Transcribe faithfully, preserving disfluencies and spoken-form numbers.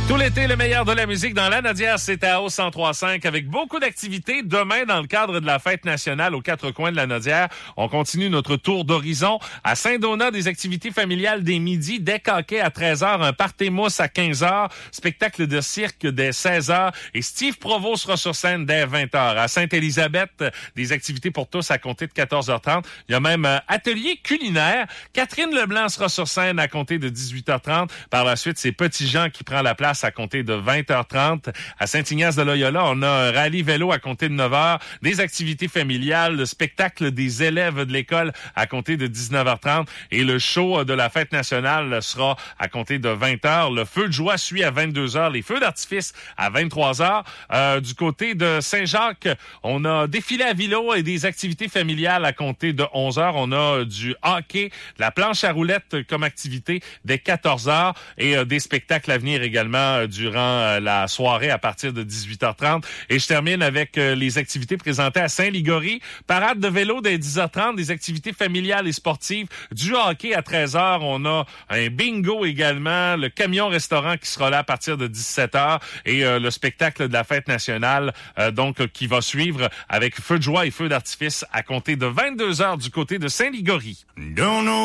Tout l'été, le meilleur de la musique dans la Nodière, c'est à O cent trois cinq avec beaucoup d'activités. Demain, dans le cadre de la fête nationale aux quatre coins de la Nodière, on continue notre tour d'horizon. À Saint-Donat, des activités familiales dès midi, deck hockey à treize heures, un party mousse à quinze heures, spectacle de cirque dès seize heures et Steve Provost sera sur scène dès vingt heures. À Sainte-Élisabeth, des activités pour tous à compter de quatorze heures trente. Il y a même un atelier culinaire. Catherine Leblanc sera sur scène à compter de dix-huit heures trente. Par la suite, c'est Petit Jean qui prend la place à compter de vingt heures trente. À Saint-Ignace-de-Loyola, on a un rallye vélo à compter de neuf heures, des activités familiales, le spectacle des élèves de l'école à compter de dix-neuf heures trente et le show de la fête nationale sera à compter de vingt heures. Le feu de joie suit à vingt-deux heures, les feux d'artifice à vingt-trois heures. Euh, du côté de Saint-Jacques, on a défilé à vélo et des activités familiales à compter de onze heures. On a du hockey, de la planche à roulettes comme activité dès quatorze heures et euh, des spectacles à venir également euh, durant euh, la soirée à partir de dix-huit heures trente. Et je termine avec euh, les activités présentées à Saint-Ligory. Parade de vélo dès dix heures trente, des activités familiales et sportives, du hockey à treize heures. On a un bingo également, le camion-restaurant qui sera là à partir de dix-sept heures et euh, le spectacle de la fête nationale euh, donc euh, qui va suivre avec feu de joie et feu d'artifice à compter de vingt-deux heures du côté de Saint-Ligory.